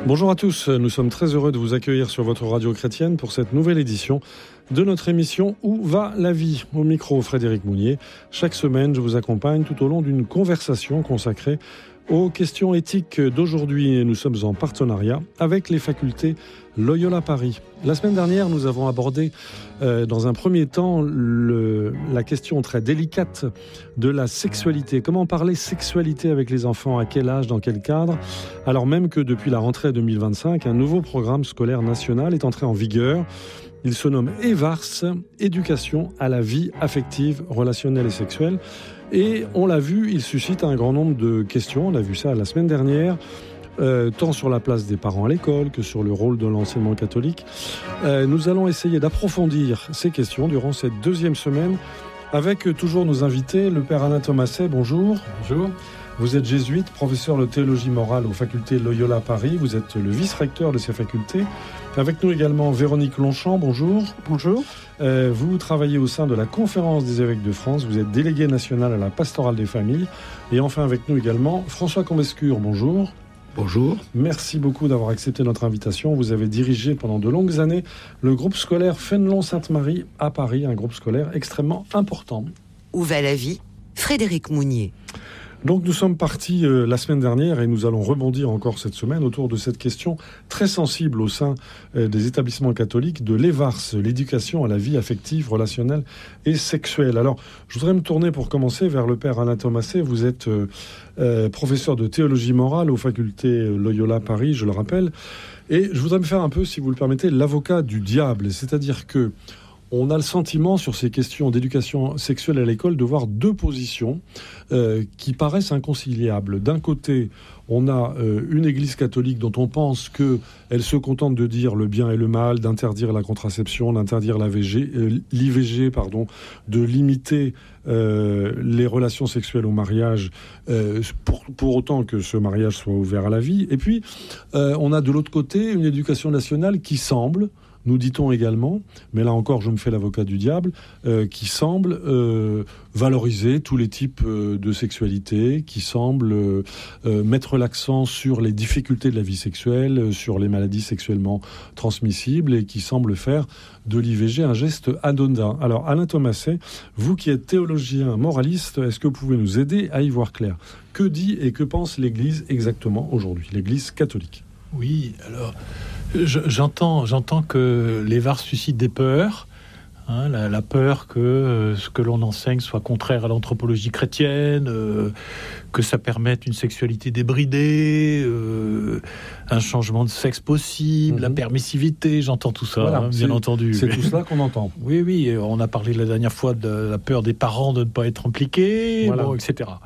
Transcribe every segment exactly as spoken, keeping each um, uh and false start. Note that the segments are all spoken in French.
Bonjour à tous, nous sommes très heureux de vous accueillir sur votre radio chrétienne pour cette nouvelle édition de notre émission Où va la vie ? Au micro, Frédéric Mounier. Chaque semaine, je vous accompagne tout au long d'une conversation consacrée aux questions éthiques d'aujourd'hui. Et nous sommes en partenariat avec les facultés Loyola Paris. La semaine dernière, nous avons abordé euh, dans un premier temps le, la question très délicate de la sexualité. Comment parler sexualité avec les enfants, à quel âge, dans quel cadre ? Alors même que depuis la rentrée deux mille vingt-cinq, un nouveau programme scolaire national est entré en vigueur. Il se nomme EVARS, Éducation à la vie affective, relationnelle et sexuelle. Et on l'a vu, il suscite un grand nombre de questions. On a vu ça la semaine dernière. Euh, tant sur la place des parents à l'école que sur le rôle de l'enseignement catholique. Euh, nous allons essayer d'approfondir ces questions durant cette deuxième semaine avec euh, toujours nos invités, le père Alain Thomasset, bonjour. Bonjour. Vous êtes jésuite, professeur de théologie morale aux facultés Loyola Paris, vous êtes le vice-recteur de ces facultés. Avec nous également Véronique Longchamp, bonjour. Bonjour. Euh, vous travaillez au sein de la Conférence des évêques de France, vous êtes délégué national à la pastorale des familles. Et enfin avec nous également François Combescure, bonjour. Bonjour. Merci beaucoup d'avoir accepté notre invitation. Vous avez dirigé pendant de longues années le groupe scolaire Fénelon-Sainte-Marie à Paris, un groupe scolaire extrêmement important. Où va la vie ? Frédéric Mounier. Donc nous sommes partis euh, la semaine dernière et nous allons rebondir encore cette semaine autour de cette question très sensible au sein euh, des établissements catholiques de l'EVARS, l'éducation à la vie affective, relationnelle et sexuelle. Alors je voudrais me tourner pour commencer vers le père Alain Thomasset. Vous êtes euh, euh, professeur de théologie morale aux facultés Loyola Paris, je le rappelle. Et je voudrais me faire un peu, si vous le permettez, l'avocat du diable. C'est-à-dire que on a le sentiment, sur ces questions d'éducation sexuelle à l'école, de voir deux positions euh, qui paraissent inconciliables. D'un côté, on a euh, une église catholique dont on pense qu'elle se contente de dire le bien et le mal, d'interdire la contraception, d'interdire la V G, euh, l'I V G, pardon, de limiter euh, les relations sexuelles au mariage, euh, pour, pour autant que ce mariage soit ouvert à la vie. Et puis, euh, on a de l'autre côté une éducation nationale qui semble, nous dit-on également, mais là encore je me fais l'avocat du diable, euh, qui semble euh, valoriser tous les types euh, de sexualité, qui semble euh, euh, mettre l'accent sur les difficultés de la vie sexuelle, euh, sur les maladies sexuellement transmissibles, et qui semble faire de l'I V G un geste anodin. Alors Alain Thomasset, vous qui êtes théologien moraliste, est-ce que vous pouvez nous aider à y voir clair ? Que dit et que pense l'Église exactement aujourd'hui, l'Église catholique ? Oui, alors je, j'entends, j'entends que l'EVARS suscite des peurs, hein, la, la peur que euh, ce que l'on enseigne soit contraire à l'anthropologie chrétienne, euh, que ça permette une sexualité débridée, euh, un changement de sexe possible, mm-hmm. la permissivité, j'entends tout ça, voilà, hein, bien entendu. C'est tout cela qu'on entend. Oui, oui, on a parlé la dernière fois de la peur des parents de ne pas être impliqués, voilà. Bon, et cetera.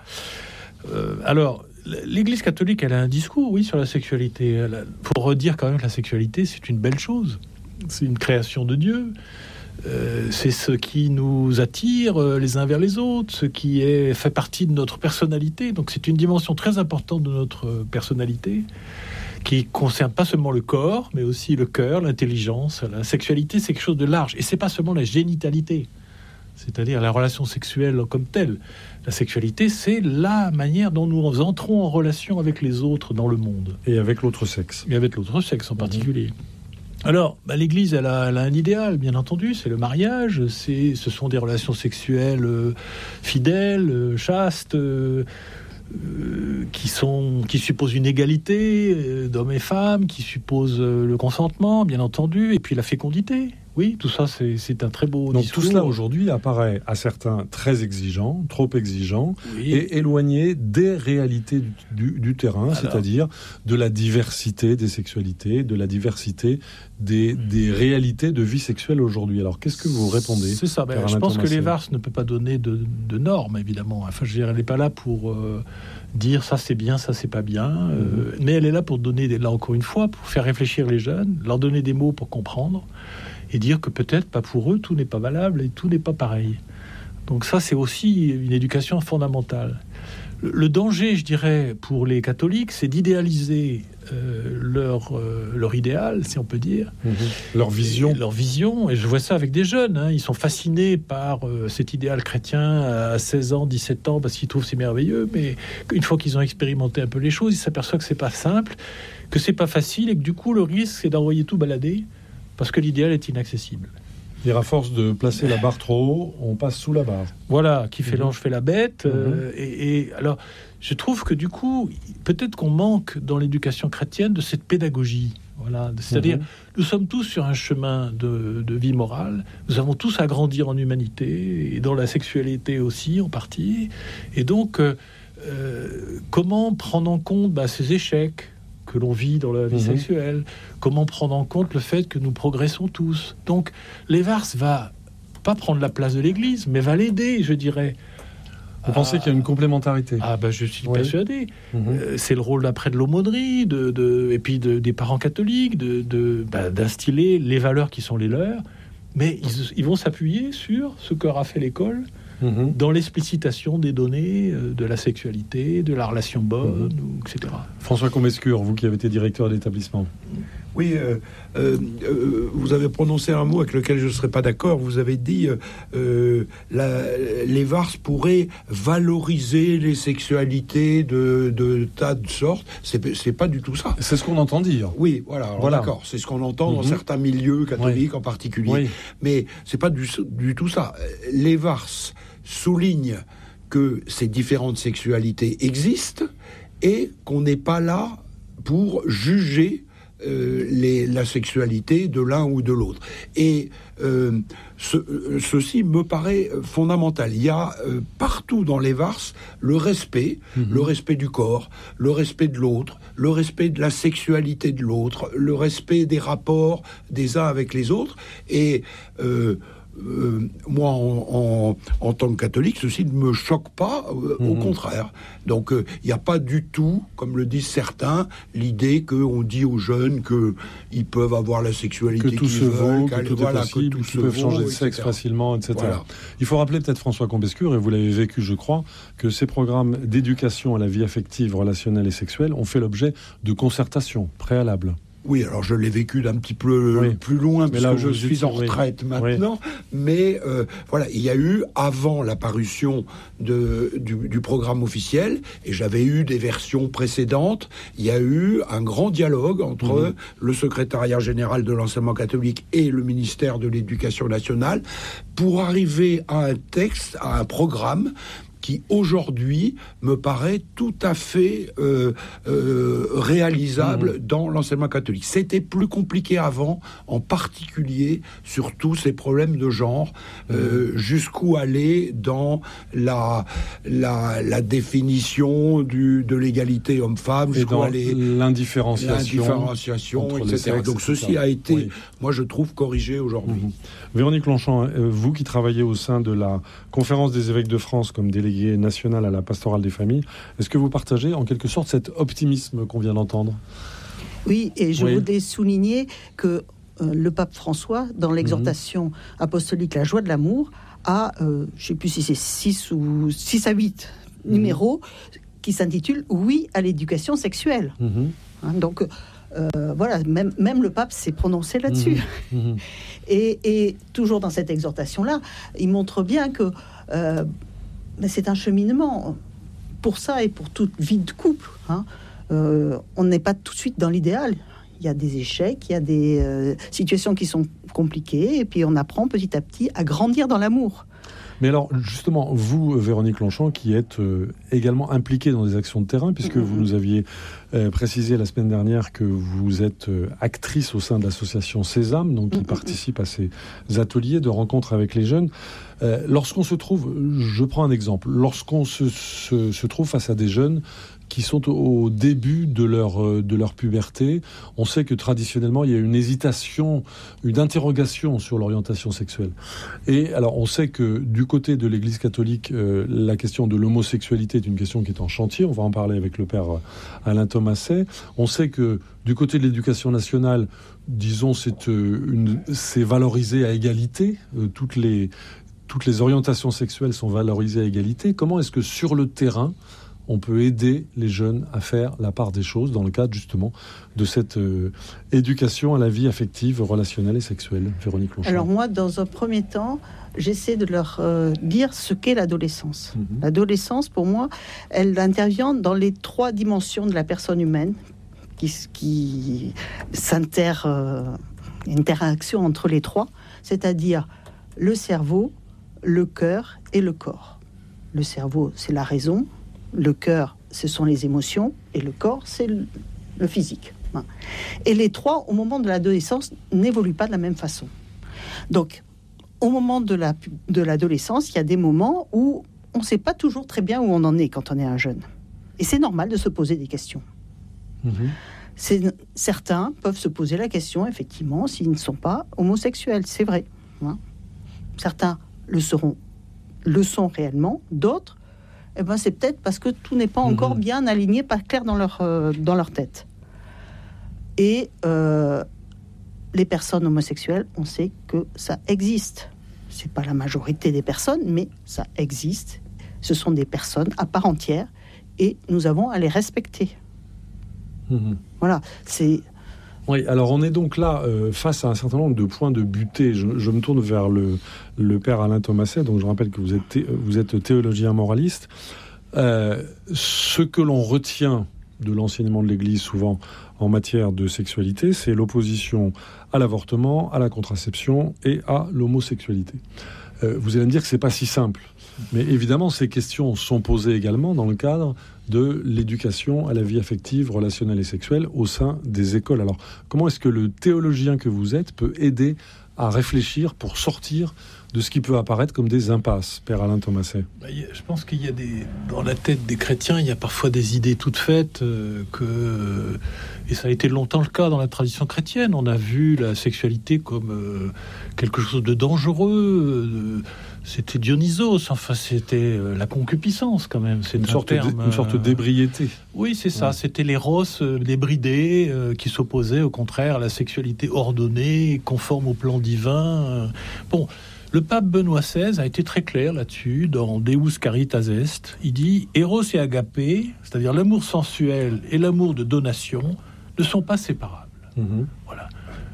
Euh, alors, l'Église catholique, elle a un discours, oui, sur la sexualité. Il faut redire quand même que la sexualité, c'est une belle chose. C'est une création de Dieu. Euh, c'est ce qui nous attire euh, les uns vers les autres, ce qui est, fait partie de notre personnalité. Donc c'est une dimension très importante de notre personnalité qui concerne pas seulement le corps, mais aussi le cœur, l'intelligence. La sexualité, c'est quelque chose de large. Et c'est pas seulement la génitalité, c'est-à-dire la relation sexuelle comme telle. La sexualité, c'est la manière dont nous entrons en relation avec les autres dans le monde. Et avec l'autre sexe. Et avec l'autre sexe en particulier. Mmh. Alors, bah, l'Église, elle a, elle a un idéal, bien entendu, c'est le mariage. C'est, ce sont des relations sexuelles euh, fidèles, euh, chastes, euh, euh, qui, sont, qui supposent une égalité euh, d'hommes et femmes, qui supposent euh, le consentement, bien entendu, et puis la fécondité. Oui, tout ça, c'est, c'est un très beau Donc discours. tout cela, aujourd'hui, apparaît à certains très exigeant, trop exigeant, oui. et éloigné des réalités du, du, du terrain, alors, c'est-à-dire de la diversité des sexualités, de la diversité des, des réalités de vie sexuelle aujourd'hui. Alors, qu'est-ce que vous répondez ? C'est ça. Ben, je pense Thomasset. Que l'EVARS ne peut pas donner de, de normes, évidemment. Enfin, je veux dire, elle n'est pas là pour euh, dire ça c'est bien, ça c'est pas bien. Mm-hmm. Euh, mais elle est là pour donner, là encore une fois, pour faire réfléchir les jeunes, leur donner des mots pour comprendre. Et dire que peut-être, pas pour eux, tout n'est pas valable et tout n'est pas pareil. Donc ça, c'est aussi une éducation fondamentale. le danger, je dirais, pour les catholiques, c'est d'idéaliser euh, leur, euh, leur idéal, si on peut dire. Mmh. Leur vision. Et, leur vision. Et je vois ça avec des jeunes. Hein. Ils sont fascinés par euh, cet idéal chrétien à seize ans, dix-sept ans, parce qu'ils trouvent c'est merveilleux. Mais une fois qu'ils ont expérimenté un peu les choses, ils s'aperçoivent que c'est pas simple, que c'est pas facile, et que du coup, le risque, c'est d'envoyer tout balader, parce que l'idéal est inaccessible. Et à force de placer la barre trop haut, on passe sous la barre. Voilà, qui fait mmh. l'ange fait la bête. Mmh. Euh, et, et alors, je trouve que du coup, peut-être qu'on manque dans l'éducation chrétienne de cette pédagogie. Voilà, c'est-à-dire, mmh. nous sommes tous sur un chemin de, de vie morale. Nous avons tous à grandir en humanité et dans la sexualité aussi, en partie. Et donc, euh, euh, comment prendre en compte bah, ces échecs que l'on vit dans la vie mmh. sexuelle, comment prendre en compte le fait que nous progressons tous. Donc, l'Evars va pas prendre la place de l'Église, mais va l'aider, je dirais. Vous à... pensez qu'il y a une complémentarité ? Ah ben, je suis oui. persuadé. Mmh. Euh, c'est le rôle d'après de l'aumônerie, de, de, et puis de, des parents catholiques, de, de, bah, d'instiller les valeurs qui sont les leurs, mais ils, ils vont s'appuyer sur ce qu'aura fait l'école, Mmh. dans l'explicitation des données euh, de la sexualité, de la relation bonne, mmh. ou, et cetera. François Combescure, vous qui avez été directeur d'établissement. Oui, euh, euh, euh, vous avez prononcé un mot avec lequel je ne serais pas d'accord. Vous avez dit euh, la, les V A R S pourraient valoriser les sexualités de, de tas de sortes. C'est, c'est pas du tout ça. C'est ce qu'on entend dire. Oui, voilà, alors, voilà. D'accord. C'est ce qu'on entend mmh. dans certains milieux catholiques oui. en particulier. Oui. Mais c'est pas du, du tout ça. Les V A R S soulignent que ces différentes sexualités existent et qu'on n'est pas là pour juger Euh, les, la sexualité de l'un ou de l'autre. Et euh, ce, ceci me paraît fondamental. Il y a euh, partout dans les V A R S le respect, mmh. le respect du corps, le respect de l'autre, le respect de la sexualité de l'autre, le respect des rapports des uns avec les autres. Et euh, Euh, moi, en, en, en tant que catholique, ceci ne me choque pas, euh, mmh. au contraire. Donc, il euh, n'y a pas du tout, comme le disent certains, l'idée qu'on dit aux jeunes qu'ils peuvent avoir la sexualité que tout qu'ils se veulent, vaut, que tout voilà, est possible, qu'ils peuvent changer de sexe et cetera facilement, et cetera. Voilà. Il faut rappeler peut-être, François Combescure, et vous l'avez vécu, je crois, que ces programmes d'éducation à la vie affective, relationnelle et sexuelle ont fait l'objet de concertations préalables. Oui, alors je l'ai vécu d'un petit peu oui. plus loin, parce que je suis en retraite oui. maintenant, oui. mais euh, voilà, il y a eu, avant la parution de, du, du programme officiel, et j'avais eu des versions précédentes, il y a eu un grand dialogue entre mmh. le secrétariat général de l'enseignement catholique et le ministère de l'Éducation nationale, pour arriver à un texte, à un programme, qui aujourd'hui me paraît tout à fait euh, euh, réalisable mmh. dans l'enseignement catholique. C'était plus compliqué avant, en particulier sur tous ces problèmes de genre, mmh. euh, jusqu'où aller dans la, la, la définition du, de l'égalité homme-femme, et dans aller l'indifférenciation, l'indifférenciation, et cetera. Donc ceci et a été, oui. moi je trouve, corrigé aujourd'hui. Mmh. Véronique Longchamp, vous qui travaillez au sein de la Conférence des évêques de France comme déléguée nationale à la pastorale des familles, est-ce que vous partagez en quelque sorte cet optimisme qu'on vient d'entendre ? Oui, et je oui. voudrais souligner que euh, le pape François, dans l'exhortation mmh. apostolique La joie de l'amour, a, euh, je ne sais plus si c'est six ou six à huit mmh. numéros qui s'intitulent « Oui à l'éducation sexuelle mmh. ». Hein, donc euh, voilà, même, même le pape s'est prononcé là-dessus. Mmh. Mmh. et, et toujours dans cette exhortation-là, il montre bien que euh, mais c'est un cheminement pour ça et pour toute vie de couple. Hein. Euh, on n'est pas tout de suite dans l'idéal. Il y a des échecs, il y a des euh, situations qui sont compliquées, et puis on apprend petit à petit à grandir dans l'amour. Mais alors, justement, vous, Véronique Longchamp, qui êtes euh, également impliquée dans des actions de terrain, puisque mmh. vous nous aviez euh, précisé la semaine dernière que vous êtes euh, actrice au sein de l'association Sésame, donc qui mmh. participe à ces ateliers de rencontres avec les jeunes. Euh, lorsqu'on se trouve, je prends un exemple, lorsqu'on se, se, se trouve face à des jeunes qui sont au début de leur, de leur puberté, on sait que traditionnellement, il y a une hésitation, une interrogation sur l'orientation sexuelle. Et alors, on sait que du côté de l'Église catholique, euh, la question de l'homosexualité est une question qui est en chantier. On va en parler avec le père Alain Thomaset. On sait que du côté de l'Éducation nationale, disons, c'est, euh, une, c'est valorisé à égalité. Euh, toutes les, toutes les orientations sexuelles sont valorisées à égalité. Comment est-ce que sur le terrain, on peut aider les jeunes à faire la part des choses dans le cadre justement de cette euh, éducation à la vie affective, relationnelle et sexuelle. Véronique Longchamp. Alors moi, dans un premier temps, j'essaie de leur euh, dire ce qu'est l'adolescence. Mm-hmm. L'adolescence, pour moi, elle intervient dans les trois dimensions de la personne humaine, qui, qui s'inter, euh, interaction entre les trois, c'est-à-dire le cerveau, le cœur et le corps. Le cerveau, c'est la raison, le cœur, ce sont les émotions, et le corps, c'est le, le physique. Et les trois, au moment de l'adolescence, n'évoluent pas de la même façon. Donc, au moment de, la, de l'adolescence, il y a des moments où on ne sait pas toujours très bien où on en est quand on est un jeune. Et c'est normal de se poser des questions. Mmh. C'est, certains peuvent se poser la question, effectivement, s'ils ne sont pas homosexuels, c'est vrai. Hein. Certains le seront, le sont réellement, d'autres, eh ben, c'est peut-être parce que tout n'est pas encore mmh. bien aligné, pas clair dans leur, euh, dans leur tête. Et euh, les personnes homosexuelles, on sait que ça existe. C'est pas la majorité des personnes, mais ça existe. Ce sont des personnes à part entière et nous avons à les respecter. Mmh. Voilà, c'est... Oui, alors on est donc là euh, face à un certain nombre de points de butée. Je, je me tourne vers le, le père Alain Thomasset, donc je rappelle que vous êtes, thé, vous êtes théologien moraliste. Euh, ce que l'on retient de l'enseignement de l'Église souvent en matière de sexualité, c'est l'opposition à l'avortement, à la contraception et à l'homosexualité. Euh, vous allez me dire que c'est pas si simple, mais évidemment ces questions sont posées également dans le cadre de l'éducation à la vie affective, relationnelle et sexuelle au sein des écoles. Alors, comment est-ce que le théologien que vous êtes peut aider à réfléchir pour sortir de ce qui peut apparaître comme des impasses, Père Alain Thomasset? Bah, a, je pense qu'il y a des, dans la tête des chrétiens, il y a parfois des idées toutes faites, euh, que, euh, et ça a été longtemps le cas dans la tradition chrétienne. On a vu la sexualité comme euh, quelque chose de dangereux. Euh, c'était Dionysos, enfin c'était euh, la concupiscence quand même. C'est une, un sorte terme, de, une sorte d'ébriété. Oui, c'est ça. Ouais. C'était l'éros euh, débridé euh, qui s'opposait au contraire à la sexualité ordonnée, conforme au plan divin. Euh, bon. Le pape Benoît seize a été très clair là-dessus, dans Deus Caritas Est. Il dit « Eros et agapé », c'est-à-dire l'amour sensuel et l'amour de donation, ne sont pas séparables. Mmh. Voilà.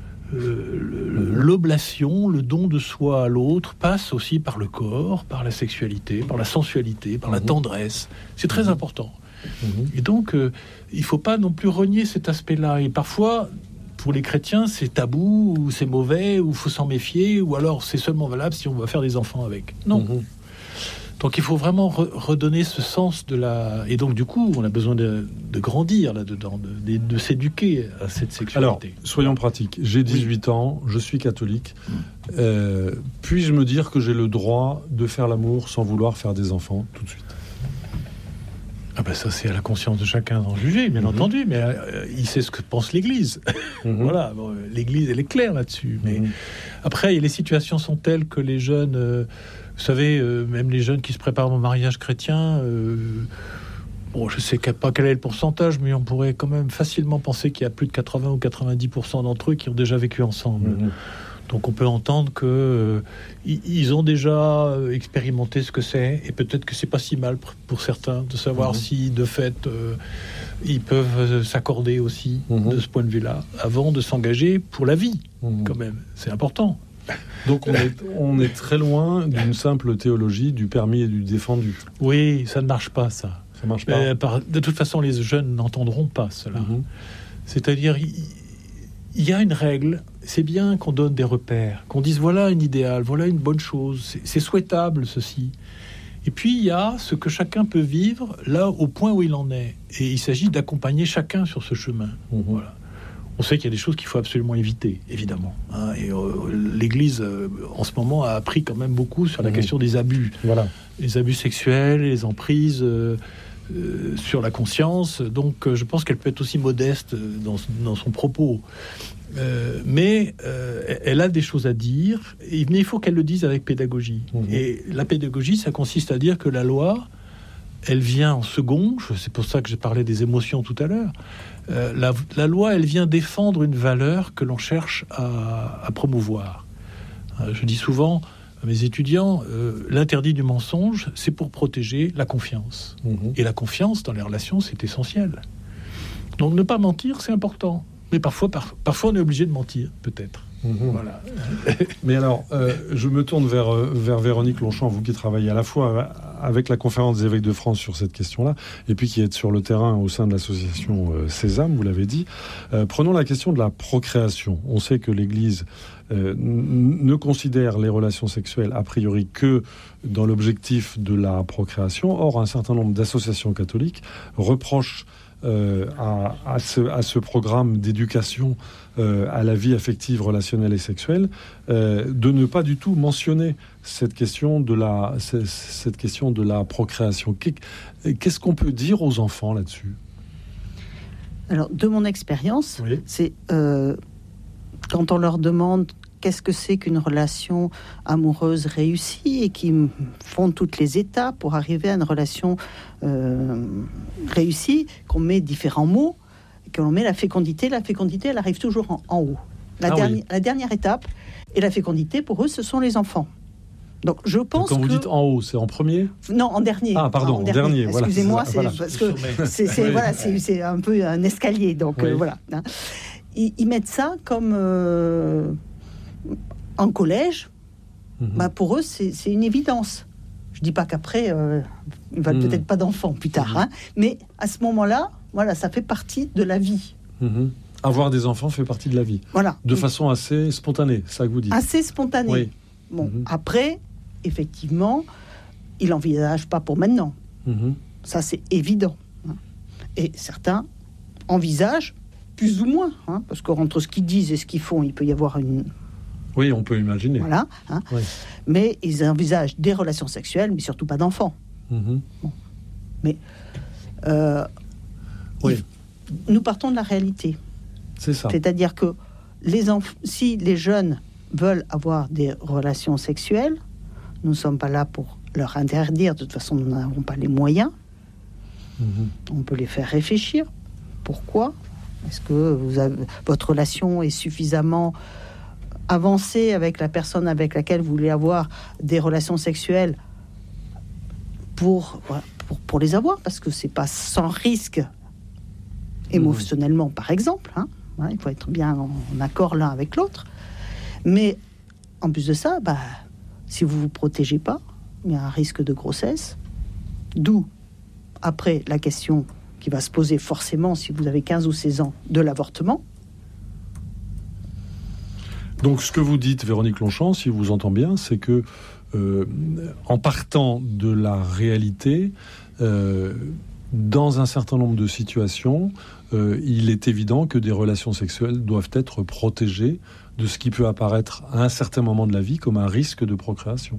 Euh, le, l'oblation, le don de soi à l'autre, passe aussi par le corps, par la sexualité, par la sensualité, par mmh. la tendresse. C'est très mmh. important. Mmh. Et donc, euh, il ne faut pas non plus renier cet aspect-là. Et parfois... pour les chrétiens, c'est tabou, ou c'est mauvais, ou il faut s'en méfier, ou alors c'est seulement valable si on va faire des enfants avec. Non. Mmh. Donc il faut vraiment re- redonner ce sens de la... Et donc du coup, on a besoin de, de grandir là-dedans, de, de, de s'éduquer à cette sexualité. Alors, soyons pratiques. J'ai dix-huit oui. ans, je suis catholique. Mmh. Euh, puis-je me dire que j'ai le droit de faire l'amour sans vouloir faire des enfants tout de suite? Ah ben ça, c'est à la conscience de chacun d'en juger, bien mmh. entendu, mais euh, il sait ce que pense l'Église. Mmh. Voilà, bon, l'Église, elle est claire là-dessus. Mais mmh. après, les situations sont telles que les jeunes, euh, vous savez, euh, même les jeunes qui se préparent au mariage chrétien, euh, bon, je sais pas quel est le pourcentage, mais on pourrait quand même facilement penser qu'il y a plus de quatre-vingts ou quatre-vingt-dix pour cent d'entre eux qui ont déjà vécu ensemble. Mmh. Donc on peut entendre que euh, ils ont déjà expérimenté ce que c'est, et peut-être que c'est pas si mal pour certains de savoir mmh. si de fait euh, ils peuvent s'accorder aussi mmh. de ce point de vue-là avant de s'engager pour la vie. Mmh. Quand même, c'est important. Donc on est, on est très loin d'une simple théologie du permis et du défendu. Oui, ça ne marche pas, ça. Ça marche pas. Mais, par, de toute façon, les jeunes n'entendront pas cela. Mmh. C'est-à-dire, il, il y a une règle. C'est bien qu'on donne des repères, qu'on dise voilà une idéal, voilà une bonne chose, c'est, c'est souhaitable ceci. Et puis il y a ce que chacun peut vivre là au point où il en est. Et il s'agit d'accompagner chacun sur ce chemin. Mmh. Voilà. On sait qu'il y a des choses qu'il faut absolument éviter, évidemment. Hein, et euh, l'Église, euh, en ce moment, a appris quand même beaucoup sur la mmh. question des abus. Voilà. Les abus sexuels, les emprises euh, euh, sur la conscience. Donc euh, je pense qu'elle peut être aussi modeste dans, dans son propos. Euh, mais euh, elle a des choses à dire, et, mais il faut qu'elle le dise avec pédagogie. Mmh. Et la pédagogie, ça consiste à dire que la loi, elle vient en second, c'est pour ça que j'ai parlé des émotions tout à l'heure, euh, la, la loi, elle vient défendre une valeur que l'on cherche à, à promouvoir. Euh, je dis souvent, à mes étudiants, euh, l'interdit du mensonge, c'est pour protéger la confiance. Mmh. Et la confiance dans les relations, c'est essentiel. Donc ne pas mentir, c'est important. Mais parfois, par, parfois on est obligé de mentir, peut-être. Mmh. Voilà. Mais alors, euh, je me tourne vers, vers Véronique Longchamp, vous qui travaillez à la fois avec la Conférence des évêques de France sur cette question-là, et puis qui êtes sur le terrain au sein de l'association euh, Sésame, vous l'avez dit. Euh, prenons la question de la procréation. On sait que l'Église euh, n- ne considère les relations sexuelles a priori que dans l'objectif de la procréation. Or, un certain nombre d'associations catholiques reprochent Euh, à, à, ce, à ce programme d'éducation euh, à la vie affective, relationnelle et sexuelle, euh, de ne pas du tout mentionner cette question de la, cette, cette question de la procréation. Qu'est-ce qu'on peut dire aux enfants là-dessus ? Alors, de mon expérience, oui. c'est euh, quand on leur demande qu'est-ce que c'est qu'une relation amoureuse réussie et qui font toutes les étapes pour arriver à une relation euh, réussie, qu'on met différents mots, qu'on met la fécondité. La fécondité, elle arrive toujours en, en haut. La, ah dernière, oui. la dernière étape, et la fécondité, pour eux, ce sont les enfants. Donc, je pense Donc, quand que... vous dites en haut, c'est en premier ? Non, en dernier. Ah, pardon, en, en dernier. dernier voilà, Excusez-moi, c'est, c'est, voilà. parce que c'est, c'est, oui. voilà, c'est, c'est un peu un escalier. Donc, oui. euh, voilà. Ils, ils mettent ça comme... Euh, en collège, mmh. bah pour eux, c'est, c'est une évidence. Je ne dis pas qu'après, euh, ils ne veulent mmh. peut-être pas d'enfants plus tard, mmh. hein, mais à ce moment-là, voilà, ça fait partie de la vie. Mmh. Avoir des enfants fait partie de la vie. Voilà. De façon assez spontanée, c'est ça que vous dites. Assez spontanée. Oui. Bon, mmh. après, effectivement, ils n'envisagent pas pour maintenant. Mmh. Ça, c'est évident. Hein. Et certains envisagent plus ou moins, hein, parce qu'entre ce qu'ils disent et ce qu'ils font, il peut y avoir une... Oui, on peut imaginer. Voilà. Hein. Oui. Mais ils envisagent des relations sexuelles, mais surtout pas d'enfants. Mmh. Bon. Mais euh, oui. il, nous partons de la réalité. C'est ça. C'est-à-dire que les enf- si les jeunes veulent avoir des relations sexuelles, nous ne sommes pas là pour leur interdire. De toute façon, nous n'avons pas les moyens. Mmh. On peut les faire réfléchir. Pourquoi ? Est-ce que vous avez, votre relation est suffisamment avancée avec la personne avec laquelle vous voulez avoir des relations sexuelles pour, pour, pour les avoir, parce que c'est pas sans risque émotionnellement, mmh. par exemple, hein. Ouais, il faut être bien en, en accord l'un avec l'autre. Mais en plus de ça, bah, si vous vous protégez pas, il y a un risque de grossesse. D'où, après, la question qui va se poser forcément si vous avez quinze ou seize ans de l'avortement. Donc, ce que vous dites, Véronique Longchamp, si je vous entends bien, c'est que, euh, en partant de la réalité, euh, dans un certain nombre de situations, euh, il est évident que des relations sexuelles doivent être protégées de ce qui peut apparaître à un certain moment de la vie comme un risque de procréation.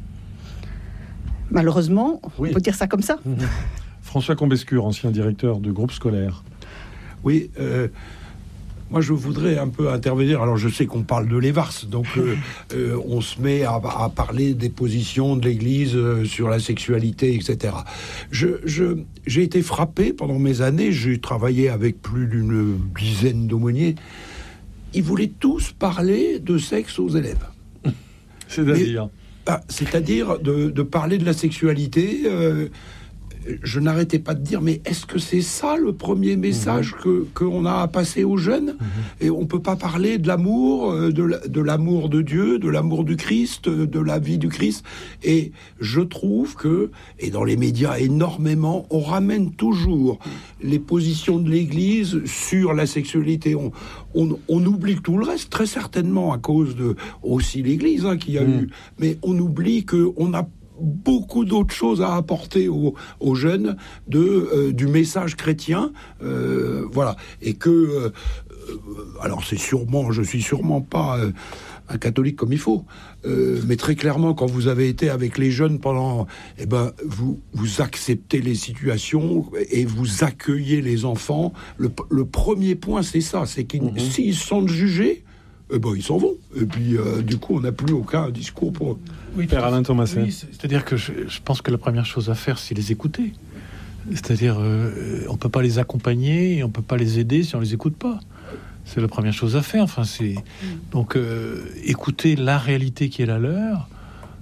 Malheureusement, oui. on peut dire ça comme ça. Mmh. François Combescure, ancien directeur de groupe scolaire. Oui, euh, moi je voudrais un peu intervenir. Alors je sais qu'on parle de l'Evars, donc euh, euh, on se met à, à parler des positions de l'Église euh, sur la sexualité, et cetera. Je, je, j'ai été frappé pendant mes années, j'ai travaillé avec plus d'une dizaine d'aumôniers. Ils voulaient tous parler de sexe aux élèves. C'est-à-dire Mais, bah, C'est-à-dire de, de parler de la sexualité... Euh, je n'arrêtais pas de dire, mais est-ce que c'est ça le premier message mmh. que qu'on a à passer aux jeunes ? mmh. Et on ne peut pas parler de l'amour, de, de l'amour de Dieu, de l'amour du Christ, de la vie du Christ. Et je trouve que, et dans les médias énormément, on ramène toujours les positions de l'Église sur la sexualité. On, on, on oublie tout le reste, très certainement à cause de aussi l'Église hein, qui a mmh. eu, mais on oublie qu'on a beaucoup d'autres choses à apporter aux, aux jeunes de, euh, du message chrétien, euh, voilà, et que, euh, alors c'est sûrement, je suis sûrement pas euh, un catholique comme il faut, euh, mais très clairement, quand vous avez été avec les jeunes pendant, eh ben, vous, vous acceptez les situations et vous accueillez les enfants. Le, le premier point, c'est ça, c'est qu'ils, mmh. s'ils se sentent jugés, eh ben, ils s'en vont. Et puis, euh, du coup, on n'a plus aucun discours pour eux. Oui, Père Alain Thomasin. Oui, c'est-à-dire que je, je pense que la première chose à faire, c'est les écouter. C'est-à-dire, euh, on ne peut pas les accompagner et on ne peut pas les aider si on ne les écoute pas. C'est la première chose à faire. Enfin, c'est... Donc, euh, écouter la réalité qui est la leur,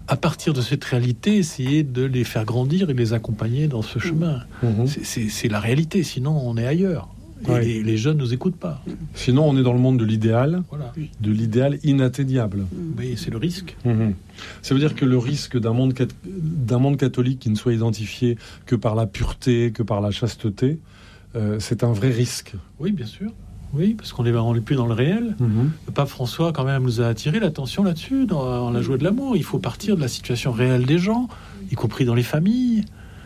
à partir de cette réalité, essayer de les faire grandir et les accompagner dans ce chemin. Mmh. C'est, c'est, c'est la réalité, sinon on est ailleurs. Et ouais. les, les jeunes ne nous écoutent pas. Sinon, on est dans le monde de l'idéal, voilà. de l'idéal inatteignable. Oui, c'est le risque. Mmh. Ça veut dire que le risque d'un monde, d'un monde catholique qui ne soit identifié que par la pureté, que par la chasteté, euh, c'est un vrai risque. Oui, bien sûr. Oui, parce qu'on n'est plus dans le réel. Mmh. Le pape François, quand même, nous a attiré l'attention là-dessus, dans la joie de l'amour. Il faut partir de la situation réelle des gens, y compris dans les familles.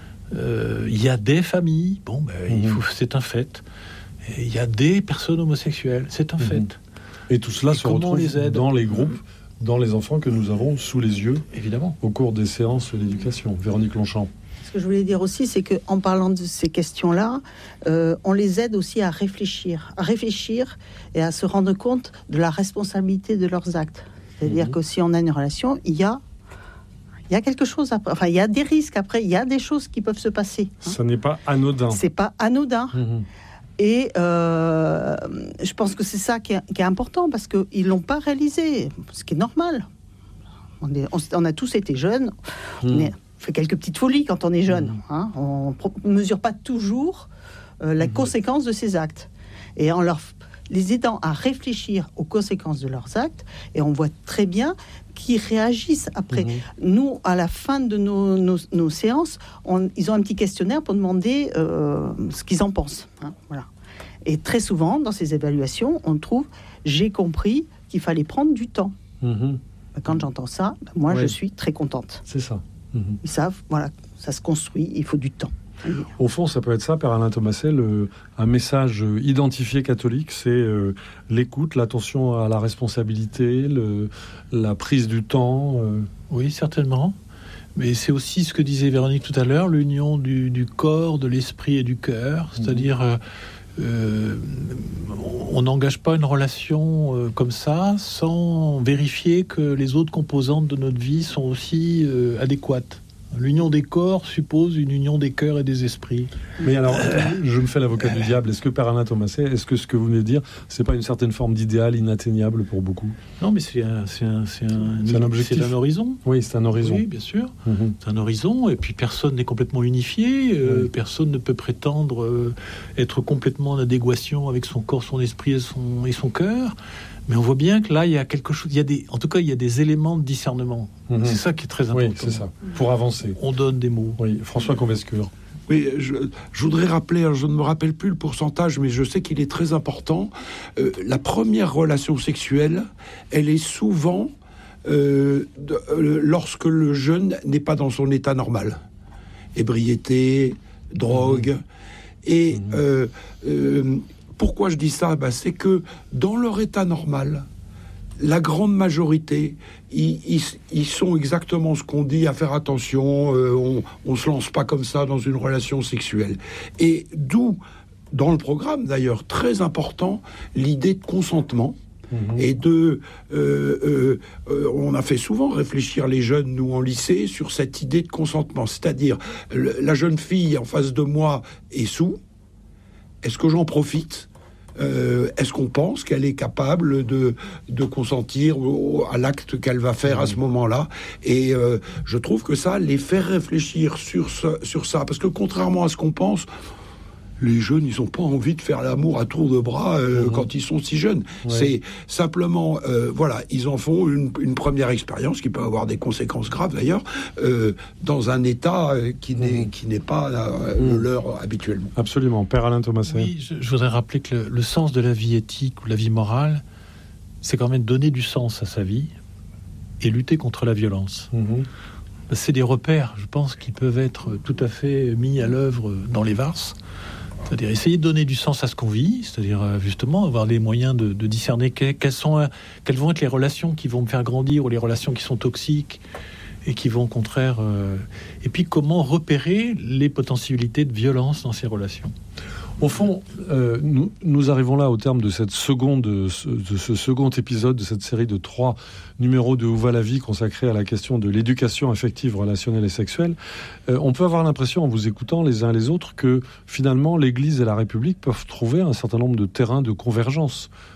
Euh, il y a des familles, bon, ben, mmh. il faut, c'est un fait. Et il y a des personnes homosexuelles, c'est un mmh. fait. Et tout cela et se retrouve les dans les groupes, dans les enfants que nous avons sous les yeux, évidemment, au cours des séances d'éducation. Véronique Longchamp. Ce que je voulais dire aussi, c'est qu'en parlant de ces questions-là, euh, on les aide aussi à réfléchir, à réfléchir et à se rendre compte de la responsabilité de leurs actes. C'est-à-dire mmh. que si on a une relation, il y a Il y a quelque chose après, enfin il y a des risques après, il y a des choses qui peuvent se passer. Hein. Ça n'est pas anodin. C'est pas anodin. Mmh. Et euh, je pense que c'est ça qui est, qui est important parce qu'ils l'ont pas réalisé, ce qui est normal. On, est, on, on a tous été jeunes, mmh. on, est, on fait quelques petites folies quand on est jeune. Mmh. Hein. On ne mesure pas toujours euh, la mmh. conséquence de ses actes. Et en leur les aidant à réfléchir aux conséquences de leurs actes, et on voit très bien qu'ils réagissent après. Mmh. Nous, à la fin de nos, nos, nos séances, on, ils ont un petit questionnaire pour demander euh, ce qu'ils en pensent. Hein, voilà. Et très souvent, dans ces évaluations, on trouve « j'ai compris qu'il fallait prendre du temps mmh. ». Quand j'entends ça, moi, ouais. je suis très contente. C'est ça. Mmh. Ils savent, voilà, ça se construit, il faut du temps. Au fond, ça peut être ça, Père Alain Thomasset, le, un message identifié catholique, c'est euh, l'écoute, l'attention à la responsabilité, le, la prise du temps. Euh. Oui, certainement. Mais c'est aussi ce que disait Véronique tout à l'heure, l'union du, du corps, de l'esprit et du cœur. C'est-à-dire, euh, euh, on n'engage pas une relation euh, comme ça sans vérifier que les autres composantes de notre vie sont aussi euh, adéquates. L'union des corps suppose une union des cœurs et des esprits. Mais alors, je me fais l'avocat du diable. Est-ce que, Père Alain Thomasset, est-ce que ce que vous venez de dire, c'est pas une certaine forme d'idéal inatteignable pour beaucoup ? Non, mais c'est un, c'est un, c'est un, c'est un objectif. C'est un horizon. Oui, c'est un horizon. Oui, bien sûr. Mm-hmm. C'est un horizon, et puis personne n'est complètement unifié. Euh, oui. Personne ne peut prétendre euh, être complètement en adéquation avec son corps, son esprit et son, et son cœur. Mais on voit bien que là, il y a quelque chose. Il y a des, en tout cas, il y a des éléments de discernement. Mmh. C'est ça qui est très important. Oui, c'est ça. Pour avancer. On donne des mots. Oui, François Convescure. Oui, je, je voudrais rappeler, je ne me rappelle plus le pourcentage, mais je sais qu'il est très important. Euh, la première relation sexuelle, elle est souvent euh, de, euh, lorsque le jeune n'est pas dans son état normal. Ébriété, drogue. Mmh. Et mmh. Euh, euh, pourquoi je dis ça ? Ben, c'est que dans leur état normal, la grande majorité, ils, ils, ils sont exactement ce qu'on dit, à faire attention, euh, on ne se lance pas comme ça dans une relation sexuelle. Et d'où, dans le programme d'ailleurs, très important, l'idée de consentement. Mmh. Et de, euh, euh, euh, on a fait souvent réfléchir les jeunes, nous en lycée, sur cette idée de consentement. C'est-à-dire, le, la jeune fille en face de moi est sous, est-ce que j'en profite ? Euh, est-ce qu'on pense qu'elle est capable de, de consentir au, à l'acte qu'elle va faire à ce moment-là ? Et euh, je trouve que ça, les faire réfléchir sur, ce, sur ça, parce que contrairement à ce qu'on pense, les jeunes, ils n'ont pas envie de faire l'amour à tour de bras euh, mmh. quand ils sont si jeunes. Ouais. C'est simplement, euh, voilà, ils en font une, une première expérience qui peut avoir des conséquences graves d'ailleurs, euh, dans un état qui n'est, mmh. qui n'est pas euh, mmh. le leur habituellement. Absolument. Père Alain Thomasset. Oui, je, je voudrais rappeler que le, le sens de la vie éthique ou la vie morale, c'est quand même donner du sens à sa vie et lutter contre la violence. Mmh. C'est des repères, je pense, qui peuvent être tout à fait mis à l'œuvre dans les varses. C'est-à-dire essayer de donner du sens à ce qu'on vit, c'est-à-dire justement avoir les moyens de, de discerner quelles, sont, quelles vont être les relations qui vont me faire grandir ou les relations qui sont toxiques et qui vont au contraire... Euh, et puis comment repérer les potentialités de violence dans ces relations. Au fond, euh, nous, nous arrivons là au terme de cette seconde, de ce second épisode de cette série de trois numéros de Où va la vie consacrés à la question de l'éducation affective, relationnelle et sexuelle. Euh, on peut avoir l'impression, en vous écoutant les uns les autres, que finalement l'Église et la République peuvent trouver un certain nombre de terrains de convergence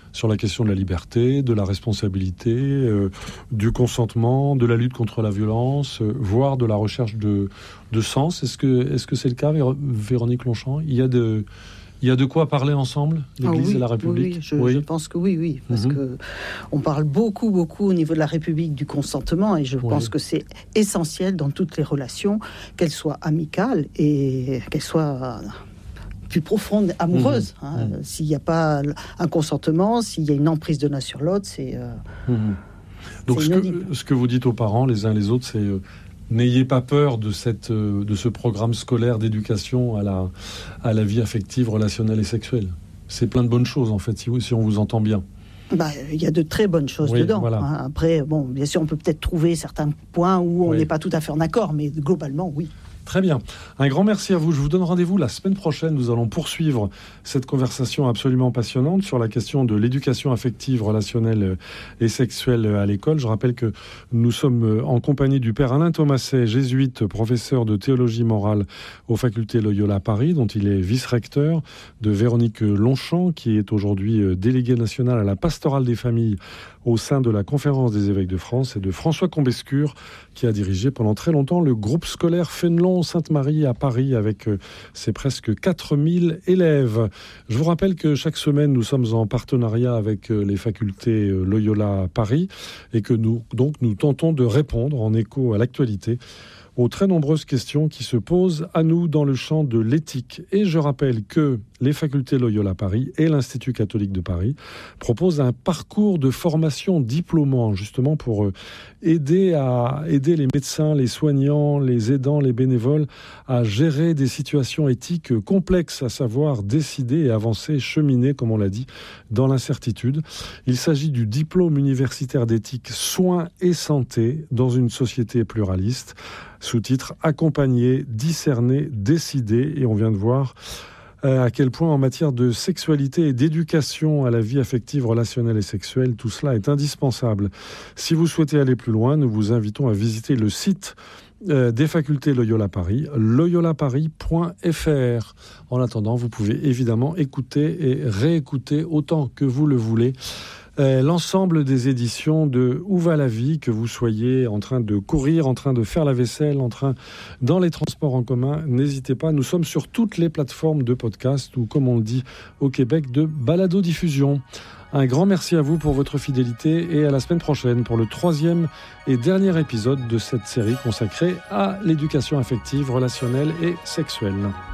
sur la question de la liberté, de la responsabilité, euh, du consentement, de la lutte contre la violence, euh, voire de la recherche de, de sens. Est-ce que, est-ce que c'est le cas, Véronique Longchamp ? Il y a de... Il y a de quoi parler ensemble, l'Église ah oui, et la République. Oui, je, oui. je pense que oui, oui, parce mm-hmm. que on parle beaucoup, beaucoup au niveau de la République du consentement, et je oui. pense que c'est essentiel dans toutes les relations, qu'elles soient amicales et qu'elles soient plus profondes, amoureuses. Mm-hmm. Hein. Mm-hmm. S'il n'y a pas un consentement, s'il y a une emprise de l'un sur l'autre, c'est. Euh, mm-hmm. Donc ce que, ce que vous dites aux parents, les uns les autres, c'est euh, n'ayez pas peur de, cette, de ce programme scolaire d'éducation à la, à la vie affective, relationnelle et sexuelle. C'est plein de bonnes choses, en fait, si, si on vous entend bien. Bah, il y a de très bonnes choses oui, dedans. Voilà. Hein. Après, bon, bien sûr, on peut peut-être trouver certains points où on oui. n'est pas tout à fait en accord, mais globalement, oui. Très bien. Un grand merci à vous. Je vous donne rendez-vous la semaine prochaine. Nous allons poursuivre cette conversation absolument passionnante sur la question de l'éducation affective, relationnelle et sexuelle à l'école. Je rappelle que nous sommes en compagnie du père Alain Thomasset, jésuite, professeur de théologie morale aux facultés Loyola Paris, dont il est vice-recteur, de Véronique Longchamp, qui est aujourd'hui déléguée nationale à la pastorale des familles au sein de la Conférence des évêques de France, et de François Combescure, qui a dirigé pendant très longtemps le groupe scolaire Fénelon-Sainte-Marie à Paris, avec ses presque quatre mille élèves. Je vous rappelle que chaque semaine, nous sommes en partenariat avec les facultés Loyola Paris, et que nous, donc, nous tentons de répondre en écho à l'actualité aux très nombreuses questions qui se posent à nous dans le champ de l'éthique. Et je rappelle que les facultés Loyola Paris et l'Institut catholique de Paris proposent un parcours de formation diplômant, justement pour aider, à, aider les médecins, les soignants, les aidants, les bénévoles à gérer des situations éthiques complexes, à savoir décider et avancer, cheminer, comme on l'a dit, dans l'incertitude. Il s'agit du diplôme universitaire d'éthique soins et santé dans une société pluraliste. Sous-titre « Accompagner, discerner, décider ». Et on vient de voir euh, à quel point en matière de sexualité et d'éducation à la vie affective, relationnelle et sexuelle, tout cela est indispensable. Si vous souhaitez aller plus loin, nous vous invitons à visiter le site euh, des facultés Loyola Paris, loyola paris point f r. En attendant, vous pouvez évidemment écouter et réécouter autant que vous le voulez Euh, l'ensemble des éditions de Où va la vie, que vous soyez en train de courir, en train de faire la vaisselle, en train dans les transports en commun, n'hésitez pas. Nous sommes sur toutes les plateformes de podcast ou, comme on le dit au Québec, de balado-diffusion. Un grand merci à vous pour votre fidélité et à la semaine prochaine pour le troisième et dernier épisode de cette série consacrée à l'éducation affective, relationnelle et sexuelle.